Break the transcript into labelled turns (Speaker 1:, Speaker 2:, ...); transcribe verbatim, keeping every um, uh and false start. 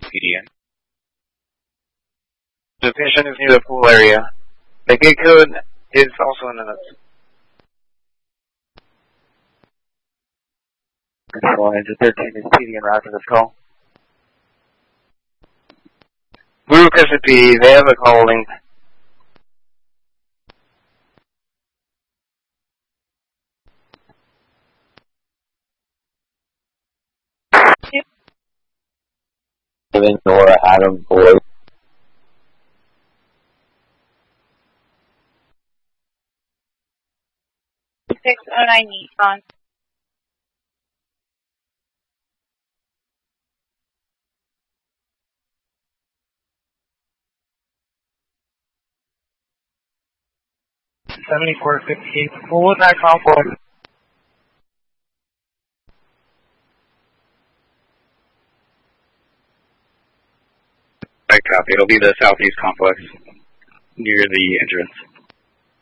Speaker 1: P D N. The patient is near the pool area. The gate code is also in the notes.
Speaker 2: Control Engine thirteen is P D N route for this call.
Speaker 1: Blue Crescent P, they have a call link.
Speaker 2: Giving Nora Adam Boyd.
Speaker 3: six oh nine Nissan.
Speaker 4: seventy-four fifty-eight. What was that call for?
Speaker 1: Right, copy. It'll be the southeast complex near the entrance.